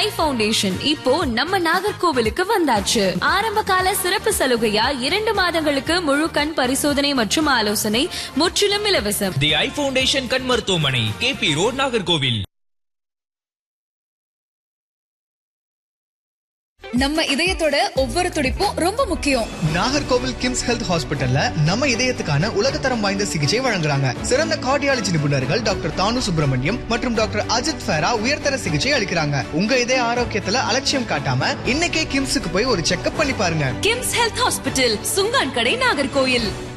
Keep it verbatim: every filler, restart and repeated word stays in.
ஐ foundation இப்போ நம்ம நாகர்கோவிலுக்கு வந்தாச்சு. ஆரம்ப கால சிறப்பு சலுகையா இரண்டு மாதங்களுக்கு முழு கண் பரிசோதனை மற்றும் ஆலோசனை முற்றிலும் இலவசம். தி ஐ ஃபவுண்டேஷன் கண் மருத்துவமனை, கே பி ரோட், நாகர்கோவில். நம்ம இதயத்தோட ஒவ்வொரு துடிப்பும் ரொம்ப முக்கியம். நாகர்கோவில் கிம்ஸ் ஹெல்த் ஹாஸ்பிட்டல்ல நம்ம இதயத்துக்கான உலகத்தரம் வாய்ந்த சிகிச்சை வழங்குறாங்க. சிறந்த கார்டியாலஜி நிபுணர்கள் டாக்டர் தானு சுப்பிரமணியம் மற்றும் டாக்டர் அஜித் ஃபேரா உயர்தர சிகிச்சை அளிக்கிறாங்க. உங்க இதய ஆரோக்கியத்துல அலட்சியம் காட்டாம இன்னைக்கே கிம்ஸுக்கு போய் ஒரு செக்அப் பண்ணி பாருங்க. கிம்ஸ் ஹெல்த் ஹாஸ்பிட்டல், சுங்கான் கடை, நாகர்கோவில்.